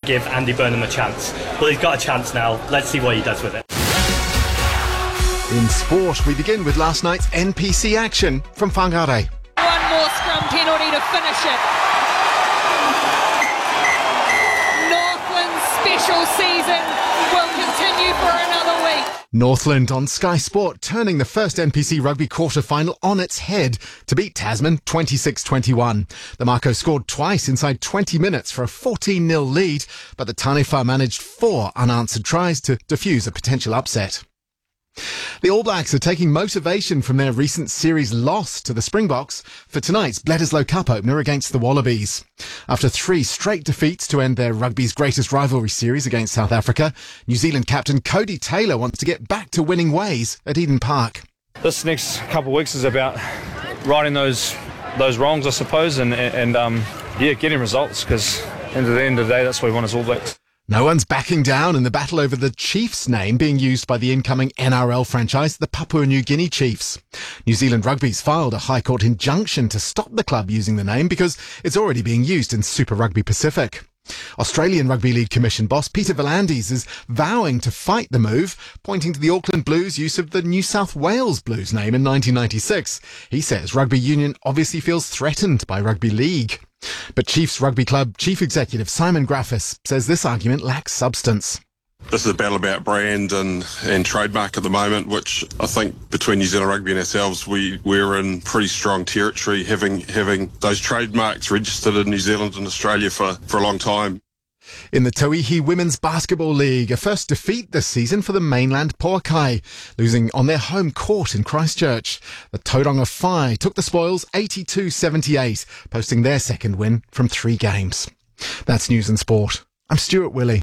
give Andy Burnham a chance. Well, he's got a chance now. Let's see what he does with it. In sport, we begin with last night's NPC action from Whangarei. One more scrum penalty to finish it. Northland's special season will continue for another week. Northland on Sky Sport turning the first NPC rugby quarter-final on its head to beat Tasman 26-21. The Mako scored twice inside 20 minutes for a 14-0 lead, but the Taniwha managed 4 unanswered tries to defuse a potential upset. The All Blacks are taking motivation from their recent series loss to the Springboks for tonight's Bledisloe Cup opener against the Wallabies. After 3 straight defeats to end their rugby's greatest rivalry series against South Africa, New Zealand captain Cody Taylor wants to get back to winning ways at Eden Park. This next couple of weeks is about righting those wrongs, I suppose, and getting results, because at the end of the day, that's what we want as All Blacks. No one's backing down in the battle over the Chiefs name being used by the incoming NRL franchise, the Papua New Guinea Chiefs. New Zealand Rugby's filed a High Court injunction to stop the club using the name because it's already being used in Super Rugby Pacific. Australian Rugby League Commission boss Peter V'landys is vowing to fight the move, pointing to the Auckland Blues' use of the New South Wales Blues name in 1996. He says rugby union obviously feels threatened by rugby league. But Chiefs Rugby Club Chief Executive Simon Graffis says this argument lacks substance. This is a battle about brand and trademark at the moment, which I think between New Zealand Rugby and ourselves, we're in pretty strong territory, having those trademarks registered in New Zealand and Australia for a long time. In the Tauihi Women's Basketball League, a first defeat this season for the mainland Poakai, losing on their home court in Christchurch. The Tauranga Whai took the spoils 82-78, posting their second win from 3 games. That's News and Sport. I'm Stuart Willey.